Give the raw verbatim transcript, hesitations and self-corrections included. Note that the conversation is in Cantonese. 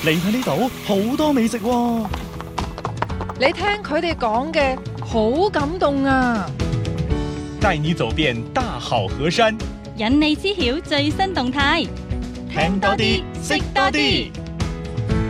你睇呢度好多美食喎。 你聽佢哋講嘅好感動啊！ 帶你走遍大好河山， 引你知曉最新動態， 聽多啲，識多啲。